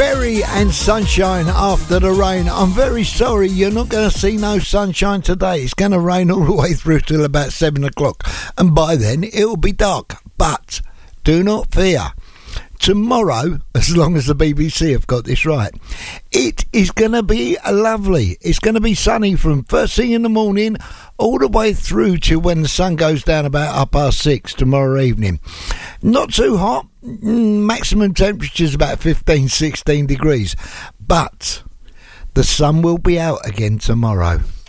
Berry and Sunshine After the Rain. I'm very sorry, you're not going to see no sunshine today. It's going to rain all the way through till about 7 o'clock. And by then, it'll be dark. But do not fear. Tomorrow, as long as the BBC have got this right, it is going to be lovely. It's going to be sunny from first thing in the morning all the way through to when the sun goes down about 6:30 tomorrow evening. Not too hot. Maximum temperature is about 15-16 degrees. But the sun will be out again tomorrow.